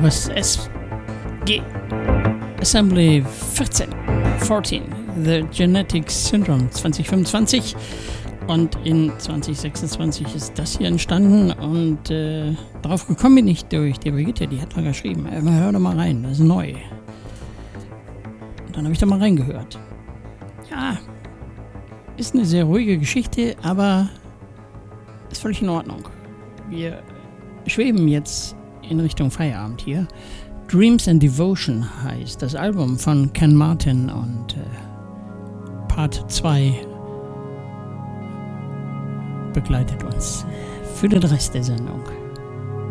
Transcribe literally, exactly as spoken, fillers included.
Jahres S G Assembly vierzehn, vierzehn, The Genetic Syndrome zwanzig fünfundzwanzig. Und in zwanzig sechsundzwanzig ist das hier entstanden und äh, darauf gekommen bin ich durch die Brigitte, die hat mal geschrieben, äh, hör doch mal rein, das ist neu. Und dann habe ich da mal reingehört. Ja, ist eine sehr ruhige Geschichte, aber ist völlig in Ordnung. Wir schweben jetzt in Richtung Feierabend hier. Dreams and Devotion heißt das Album von Ken Martin und äh, Part zwei begleitet uns für den Rest der Sendung.